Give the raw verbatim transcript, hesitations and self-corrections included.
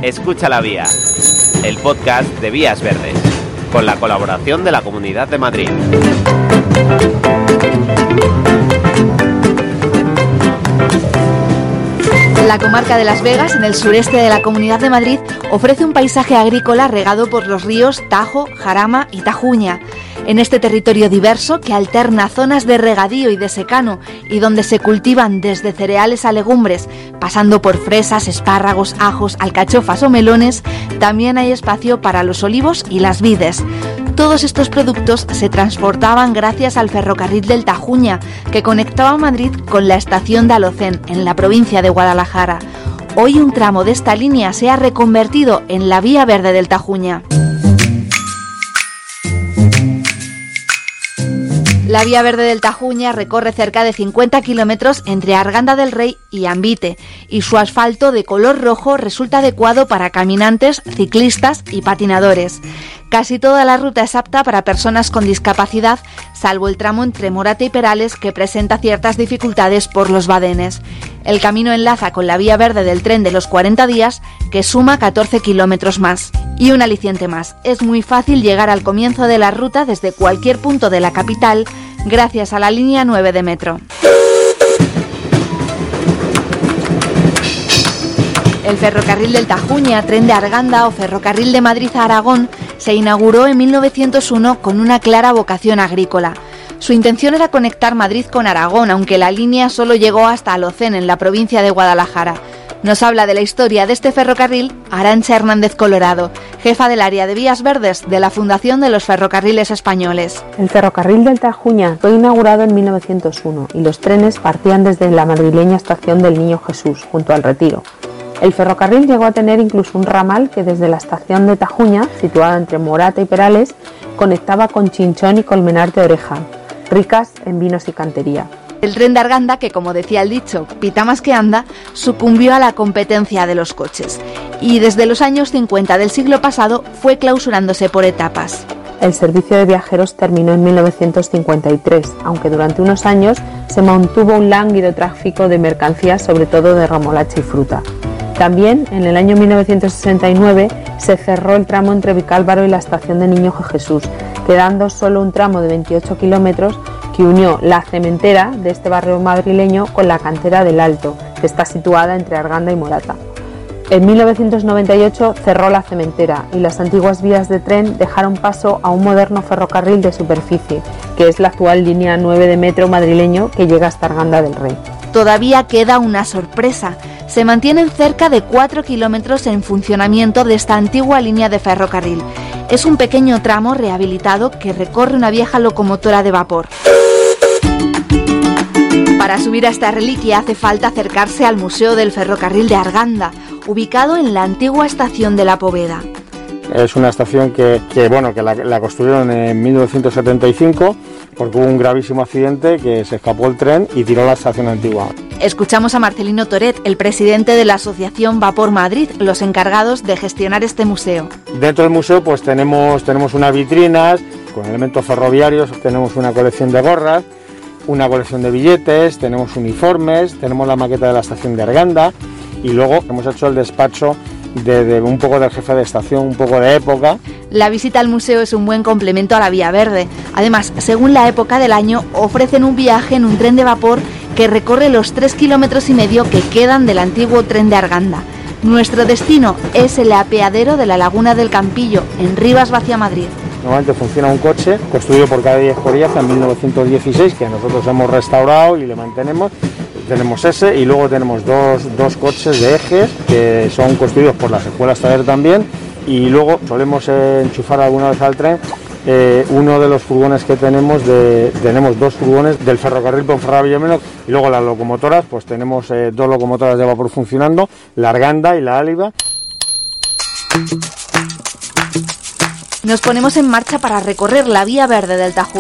Escucha la Vía, el podcast de Vías Verdes, con la colaboración de la Comunidad de Madrid. La comarca de Las Vegas, en el sureste de la Comunidad de Madrid, ofrece un paisaje agrícola regado por los ríos Tajo, Jarama y Tajuña. En este territorio diverso, que alterna zonas de regadío y de secano, y donde se cultivan desde cereales a legumbres, pasando por fresas, espárragos, ajos, alcachofas o melones, también hay espacio para los olivos y las vides. Todos estos productos se transportaban gracias al ferrocarril del Tajuña, que conectaba Madrid con la estación de Alocén, en la provincia de Guadalajara. Hoy un tramo de esta línea se ha reconvertido en la Vía Verde del Tajuña. La Vía Verde del Tajuña recorre cerca de cincuenta kilómetros entre Arganda del Rey y Ambite, y su asfalto de color rojo resulta adecuado para caminantes, ciclistas y patinadores. Casi toda la ruta es apta para personas con discapacidad, salvo el tramo entre Morata y Perales, que presenta ciertas dificultades por los badenes. El camino enlaza con la Vía Verde del tren de los cuarenta días, que suma catorce kilómetros más. Y un aliciente más, es muy fácil llegar al comienzo de la ruta desde cualquier punto de la capital, gracias a la línea nueve de metro. El ferrocarril del Tajuña, tren de Arganda o ferrocarril de Madrid a Aragón se inauguró en mil novecientos uno con una clara vocación agrícola. Su intención era conectar Madrid con Aragón, aunque la línea solo llegó hasta Alocén, en la provincia de Guadalajara. Nos habla de la historia de este ferrocarril Arantxa Hernández Colorado, jefa del área de Vías Verdes de la Fundación de los Ferrocarriles Españoles. El ferrocarril del Tajuña fue inaugurado en mil novecientos uno y los trenes partían desde la madrileña estación del Niño Jesús, junto al Retiro. El ferrocarril llegó a tener incluso un ramal que desde la estación de Tajuña, situada entre Morata y Perales, conectaba con Chinchón y Colmenar de Oreja, ricas en vinos y cantería. El tren de Arganda, que como decía el dicho, pita más que anda, sucumbió a la competencia de los coches y desde los años cincuenta del siglo pasado fue clausurándose por etapas. El servicio de viajeros terminó en mil novecientos cincuenta y tres, aunque durante unos años se mantuvo un lánguido tráfico de mercancías, sobre todo de remolacha y fruta. También, en el año mil novecientos sesenta y nueve, se cerró el tramo entre Vicálvaro y la estación de Niño Jesús, quedando solo un tramo de veintiocho kilómetros que unió la cementera de este barrio madrileño con la cantera del Alto, que está situada entre Arganda y Morata. En mil novecientos noventa y ocho cerró la cementera y las antiguas vías de tren dejaron paso a un moderno ferrocarril de superficie, que es la actual línea nueve de metro madrileño que llega hasta Arganda del Rey. Todavía queda una sorpresa. Se mantienen cerca de cuatro kilómetros en funcionamiento de esta antigua línea de ferrocarril. Es un pequeño tramo rehabilitado que recorre una vieja locomotora de vapor. Para subir a esta reliquia hace falta acercarse al Museo del Ferrocarril de Arganda, ubicado en la antigua estación de La Poveda. Es una estación que, que, bueno, que la, la construyeron en mil novecientos setenta y cinco porque hubo un gravísimo accidente que se escapó el tren y tiró la estación antigua. Escuchamos a Marcelino Toret, el presidente de la Asociación Vapor Madrid, los encargados de gestionar este museo. Dentro del museo pues tenemos, tenemos unas vitrinas con elementos ferroviarios, tenemos una colección de gorras, una colección de billetes, tenemos uniformes, tenemos la maqueta de la estación de Arganda y luego hemos hecho el despacho de, de un poco del jefe de estación, un poco de época. La visita al museo es un buen complemento a la Vía Verde. Además, según la época del año, ofrecen un viaje en un tren de vapor que recorre los tres kilómetros y medio que quedan del antiguo tren de Arganda. Nuestro destino es el apeadero de la Laguna del Campillo, en Rivas Vacia, Madrid. Normalmente funciona un coche construido por Cadell Escoriaza en mil novecientos dieciséis, que nosotros hemos restaurado y le mantenemos. Tenemos ese y luego tenemos dos, dos coches de ejes que son construidos por las escuelas taller también, y luego solemos eh, enchufar alguna vez al tren eh, uno de los furgones que tenemos, de, tenemos dos furgones del ferrocarril Ponferrada-Villamelo, y luego las locomotoras, pues tenemos eh, dos locomotoras de vapor funcionando, la Arganda y la Áliva. Nos ponemos en marcha para recorrer la Vía Verde del Tajuña.